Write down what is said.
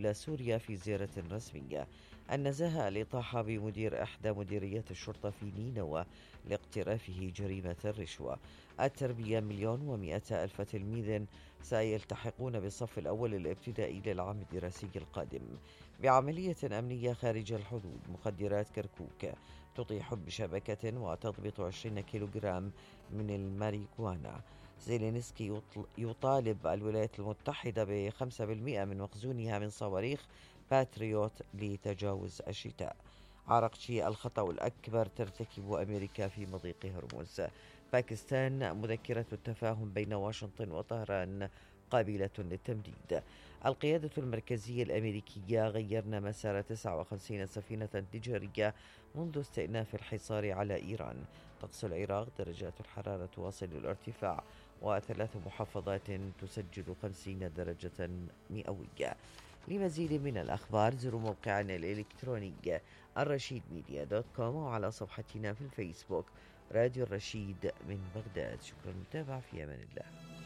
إلى سوريا في زيارة رسمية. النزاهة الإطاحة بمدير إحدى مديريات الشرطة في نينوى لاقترافه جريمة الرشوة. التربية 1,100,000 تلميذ سيلتحقون بالصف الأول الابتدائي للعام الدراسي القادم. بعملية أمنية خارج الحدود، مخدرات كركوك تطيح بشبكة وتضبط 20 كيلوغرام من الماريجوانا. زيلينسكي يطالب الولايات المتحدة ب5% من مخزونها من صواريخ باتريوت لتجاوز الشتاء. عرقشي: الخطأ الأكبر ترتكب أمريكا في مضيق هرمز. باكستان: مذكرة التفاهم بين واشنطن وطهران قابلة للتمديد. القيادة المركزية الأمريكية: غيرنا مسار 59 سفينة تجارية منذ استئناف الحصار على إيران. طقس العراق: درجات الحرارة تواصل الارتفاع، وثلاث محافظات تسجل 50 درجة مئوية. لمزيد من الأخبار زوروا موقعنا الإلكتروني الرشيد media.com، وعلى صفحتنا في الفيسبوك راديو الرشيد من بغداد. شكرا للمتابعة، في أمان الله.